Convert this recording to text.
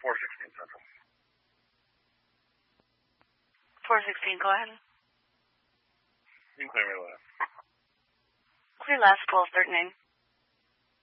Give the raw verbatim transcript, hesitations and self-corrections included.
four sixteen Central. four sixteen, go ahead. You can clear me last. Clear last, twelve thirty-nine.